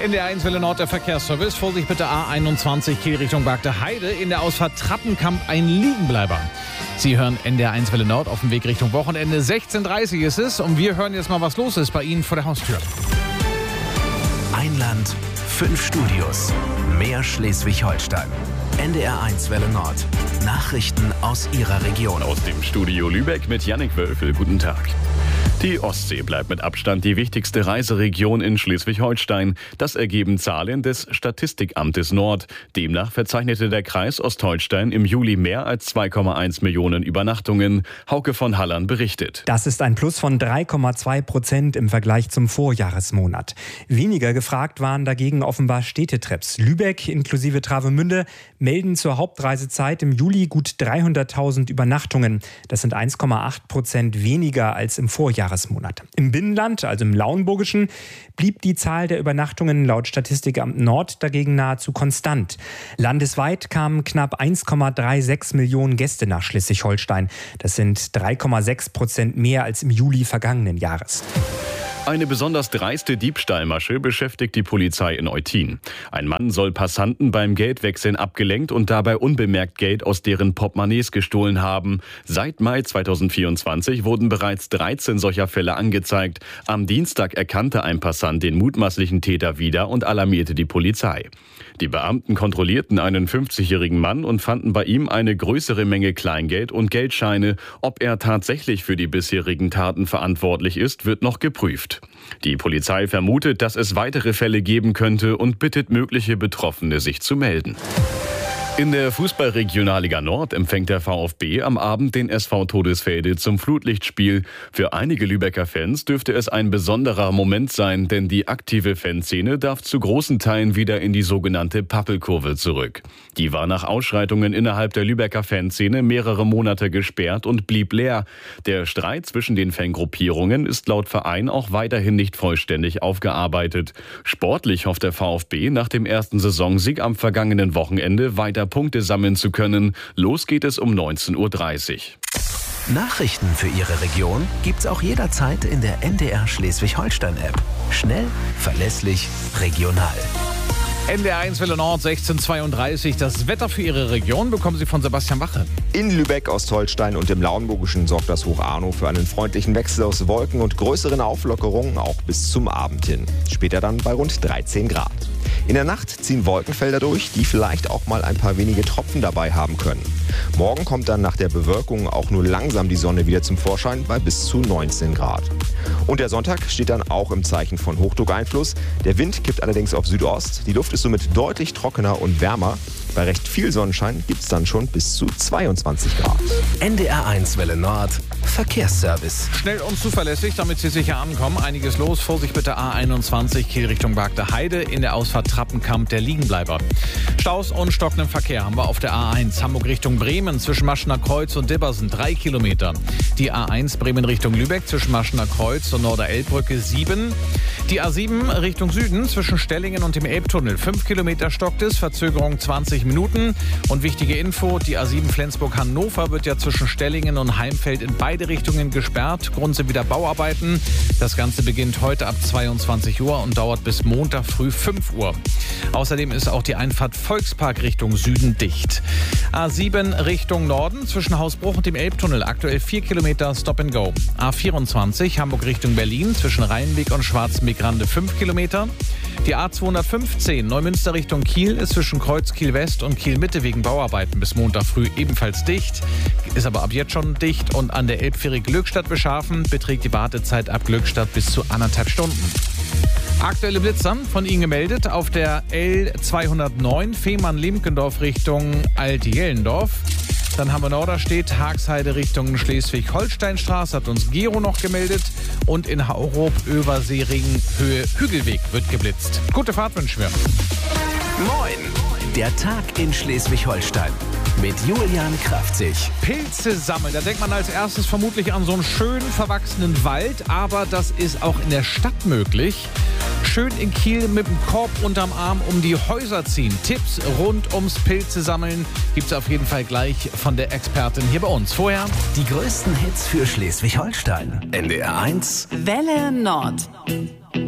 In der 1 Welle Nord der Verkehrsservice. Vorsicht bitte A21 Kiel Richtung Bagde Heide. In der Ausfahrt Trappenkamp ein Liegenbleiber. Sie hören in der 1 Welle Nord auf dem Weg Richtung Wochenende. 16:30 ist es und wir hören jetzt mal, was los ist bei Ihnen vor der Haustür. Ein Land, 5 Studios, mehr Schleswig-Holstein. NDR 1 Welle Nord. Nachrichten aus Ihrer Region. Aus dem Studio Lübeck mit Jannik Wölfel. Guten Tag. Die Ostsee bleibt mit Abstand die wichtigste Reiseregion in Schleswig-Holstein. Das ergeben Zahlen des Statistikamtes Nord. Demnach verzeichnete der Kreis Ostholstein im Juli mehr als 2,1 Millionen Übernachtungen. Hauke von Hallern berichtet. Das ist ein Plus von 3,2% im Vergleich zum Vorjahresmonat. Weniger gefragt waren dagegen offenbar Städtetrips. Lübeck inklusive Travemünde melden zur Hauptreisezeit im Juli gut 300.000 Übernachtungen. Das sind 1,8% weniger als im Vorjahresmonat. Im Binnenland, also im Lauenburgischen, blieb die Zahl der Übernachtungen laut Statistikamt Nord dagegen nahezu konstant. Landesweit kamen knapp 1,36 Millionen Gäste nach Schleswig-Holstein. Das sind 3,6% mehr als im Juli vergangenen Jahres. Eine besonders dreiste Diebstahlmasche beschäftigt die Polizei in Eutin. Ein Mann soll Passanten beim Geldwechseln abgelenkt und dabei unbemerkt Geld aus deren Portemonnaies gestohlen haben. Seit Mai 2024 wurden bereits 13 solcher Fälle angezeigt. Am Dienstag erkannte ein Passant den mutmaßlichen Täter wieder und alarmierte die Polizei. Die Beamten kontrollierten einen 50-jährigen Mann und fanden bei ihm eine größere Menge Kleingeld und Geldscheine. Ob er tatsächlich für die bisherigen Taten verantwortlich ist, wird noch geprüft. Die Polizei vermutet, dass es weitere Fälle geben könnte und bittet mögliche Betroffene, sich zu melden. In der Fußball-Regionalliga Nord empfängt der VfB am Abend den SV Todesfelde zum Flutlichtspiel. Für einige Lübecker Fans dürfte es ein besonderer Moment sein, denn die aktive Fanszene darf zu großen Teilen wieder in die sogenannte Pappelkurve zurück. Die war nach Ausschreitungen innerhalb der Lübecker Fanszene mehrere Monate gesperrt und blieb leer. Der Streit zwischen den Fangruppierungen ist laut Verein auch weiterhin nicht vollständig aufgearbeitet. Sportlich hofft der VfB nach dem ersten Saisonsieg am vergangenen Wochenende weiter Punkte sammeln zu können. Los geht es um 19:30 Uhr. Nachrichten für Ihre Region gibt's auch jederzeit in der NDR Schleswig-Holstein-App. Schnell, verlässlich, regional. NDR 1 Welle Nord 16:32. Das Wetter für Ihre Region bekommen Sie von Sebastian Wache. In Lübeck, Ostholstein und im Lauenburgischen sorgt das Hoch Arno für einen freundlichen Wechsel aus Wolken und größeren Auflockerungen, auch bis zum Abend hin. Später dann bei rund 13 Grad. In der Nacht ziehen Wolkenfelder durch, die vielleicht auch mal ein paar wenige Tropfen dabei haben können. Morgen kommt dann nach der Bewölkung auch nur langsam die Sonne wieder zum Vorschein bei bis zu 19 Grad. Und der Sonntag steht dann auch im Zeichen von Hochdruckeinfluss. Der Wind kippt allerdings auf Südost. Die Luft ist somit deutlich trockener und wärmer. Bei recht viel Sonnenschein gibt es dann schon bis zu 22 Grad. NDR 1 Welle Nord. Verkehrsservice. Schnell und zuverlässig, damit Sie sicher ankommen. Einiges los. Vorsicht bitte A21 Kiel Richtung Bagde Heide. In der Ausfahrt Trappenkamp der Liegenbleiber. Staus und stockenden Verkehr haben wir auf der A1 Hamburg Richtung Bremen zwischen Maschener Kreuz und Dibbersen 3 Kilometer. Die A1 Bremen Richtung Lübeck zwischen Maschener Kreuz und Norderelbbrücke 7. Die A7 Richtung Süden zwischen Stellingen und dem Elbtunnel 5 Kilometer stockt es, Verzögerung 20 Minuten. Und wichtige Info, die A7 Flensburg-Hannover wird ja zwischen Stellingen und Heimfeld in beide Richtungen gesperrt. Grund sind wieder Bauarbeiten. Das Ganze beginnt heute ab 22 Uhr und dauert bis Montag früh 5 Uhr. Außerdem ist auch die Einfahrt Volkspark Richtung Süden dicht. A7 Richtung Norden zwischen Hausbruch und dem Elbtunnel aktuell 4 Kilometer Stop and Go. A24 Hamburg Richtung Berlin zwischen Rheinweg und Schwarzmegrande 5 Kilometer. Die A215 Neumünster Richtung Kiel ist zwischen Kreuz Kiel West und Kiel Mitte wegen Bauarbeiten bis Montag früh ebenfalls dicht. Ist aber ab jetzt schon dicht und an der Elbfähre Glückstadt Beschafen beträgt die Wartezeit ab Glückstadt bis zu 1,5 Stunden. Aktuelle Blitzer von Ihnen gemeldet auf der L209 Fehmarn-Lemkendorf Richtung Alt-Jellendorf. Dann haben wir Norderstedt, Haagsheide Richtung Schleswig-Holstein-Straße, hat uns Gero noch gemeldet. Und in Haurup, Översee-Ring, Höhe Hügelweg wird geblitzt. Gute Fahrt wünschen wir. Moin! Der Tag in Schleswig-Holstein mit Julian Kraftzig. Pilze sammeln, da denkt man als erstes vermutlich an so einen schön verwachsenen Wald. Aber das ist auch in der Stadt möglich. Schön in Kiel mit dem Korb unterm Arm um die Häuser ziehen. Tipps rund ums Pilze sammeln gibt's auf jeden Fall gleich von der Expertin hier bei uns. Vorher Die größten Hits für Schleswig-Holstein. NDR 1 Welle Nord.